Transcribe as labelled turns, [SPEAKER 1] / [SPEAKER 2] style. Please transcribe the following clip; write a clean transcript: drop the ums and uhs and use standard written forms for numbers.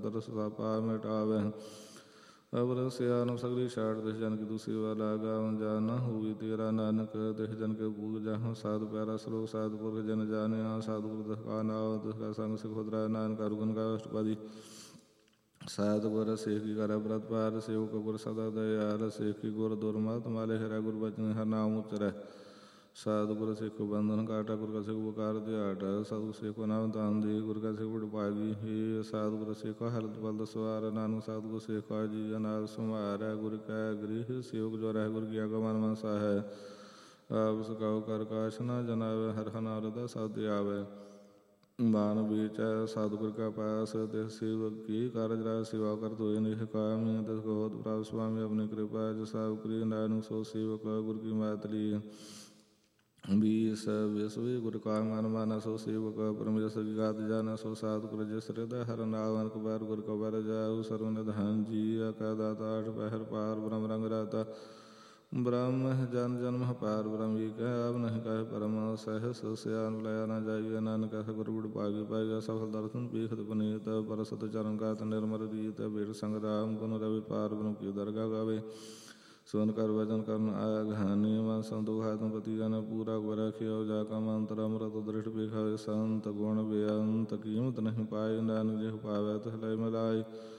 [SPEAKER 1] ਤਰਸ ਪਾ ਮਿਟਾਵੇ। ਅਵਰ ਸਿਆਨ ਸਗਲੀ ਛਾੜ ਤਿਸ ਜਨ ਕੀ ਤੁਸੀ ਵਾਲਾ ਗਾਵ ਜਾ ਨਾ ਹੋਈ ਤੇਰਾ ਨਾਨਕ ਤਿਸ ਜਨ ਕੇ ਪੂਜਾ ਸਾਧ ਪਿਆਰਾ ਸਲੋਕ ਸਾਧ ਪੁਰਖ ਜਨ ਜਾਣਿਆ ਸਤਿਗੁਰ ਕਾ ਨਾਮ ਤਿਸ ਕਾ ਸੰਗ ਸਿਖ ਖੁਦਰਾ ਨਾਨਕ ਅਰਗੁਨ ਗਾ ਅਸ਼ਟਪਦੀ। ਸਤਿਗੁਰ ਸੇਖ ਕੀ ਕਰ ਪ੍ਰਤ ਪਾਰ ਸੇਵਕ ਗੁਰ ਸਦਾ ਦਇਆਲ ਸੇਖ ਕੀ ਗੁਰ ਦੁਰਮਤ ਮਾਲੇ ਹਰਿ ਗੁਰ ਬਚਨ ਹਰਿ ਨਾਮ ਉਚਰੈ। ਸਤਿਗੁਰ ਸਿੱਖ ਬੰਧਨ ਕਾਟਾ ਗੁਰ ਕਾ ਸਿੱਖ ਬਕਾਰ ਦਿਆਟ ਸਤਿਗੁਰ ਸਿੱਖ ਨਾਮ ਧਨ ਦੇ ਗੁਰ ਕਾ ਸਿੱਖ ਵਡਭਾਗੀ। ਹੇ ਸਤਿਗੁਰ ਸਿੱਖ ਹਲਤ ਬਲਦ ਸਵਾਰ ਨਾਨਕ ਸਤਿਗੁਰ ਸਿੱਖ ਜੀ ਅਨਾਦ ਸੰਭਾਰੈ। ਗੁਰ ਕੈ ਗ੍ਰਹਿ ਸੇਵਕ ਜੋ ਰਹਿ ਗੁਰ ਕੀ ਆਗਾ ਮਨ ਮਨਸਾ ਹੈ। ਆਪ ਸਕਾਉ ਕਰ ਕਾਸ਼ ਨਾ ਜਨਾਵੇ ਹਰਿ ਨਾਮ ਹਿਰਦੈ ਸਦ ਆਵੇ। ਮਾਨ ਵਿਚੈ ਸਤਿਗੁਰ ਕਾ ਪਾਸ ਤਿਸ ਸੇਵਕ ਕੀ ਕਾਰਜ ਰਾਜ ਸੇਵਾ ਕਰਤ ਹੋਏ ਨਿਖ ਕਾਮੀ। ਤਿਸ ਕੋ ਹੋਤ ਪ੍ਰਭ ਸੁਆਮੀ ਆਪਣੀ ਕਿਰਪਾ ਜਿ ਸਭ ਕਰੀ ਨਾਨਕ ਸੋ ਸੇਵਕ ਗੁਰ ਕੀ ਮਾਤਲੀ। बीस विश्व गुर का मन माना सो सेवक परमेश्वर की गात जाना सो सतगुर जिस हृदय हर नावन कबार गुर कबर जाऊ सर्वनिधान जी का दाता आठ पहर पार ब्रह्म रंग राता। ब्रह्म जन जन्म पार ब्रह्म जी कह अब नहीं कहे परम सहस सयान लया न जाइए नानक गुर गुड़ पागी पाएगा सफल दर्शन पीखत पुनीत पर सत चरण का निर्मल रीत भेट संग्राम गुण रवि पार ब्रह्म की दरगाह गावे। सुन कर वचन करन आघानी मन संतोषा तुम पति जन पूरा गुर रखियो जाका मंत्र अमृत दृढ़ बिखावे संत गुण बेअंत कीमत नहीं पाई नानक जिह पावे तिह लय मिलाई।